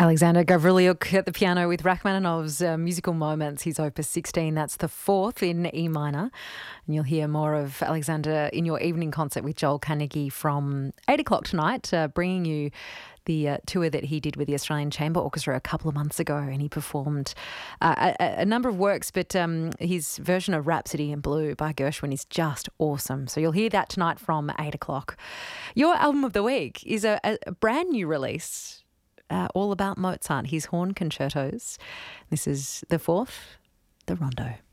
Alexander Gavrilyuk at the piano with Rachmaninoff's musical moments, his opus 16. That's the fourth in E minor. And you'll hear more of Alexander in your evening concert with Joel Carnegie from 8 o'clock tonight, bringing you the tour that he did with the Australian Chamber Orchestra a couple of months ago. And he performed a number of works, but his version of Rhapsody in Blue by Gershwin is just awesome. So you'll hear that tonight from 8 o'clock. Your album of the week is a brand new release. All about Mozart, his horn concertos. This is the fourth, the Rondo.